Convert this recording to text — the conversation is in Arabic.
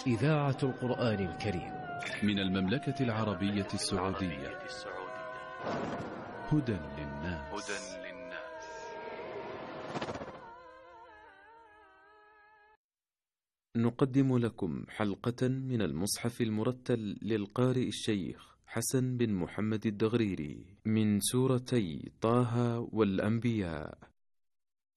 إذاعة القرآن الكريم من المملكة العربية السعودية. هدى للناس. نقدم لكم حلقة من المصحف المرتل للقارئ الشيخ حسن بن محمد الدغريري من سورتي طه والأنبياء.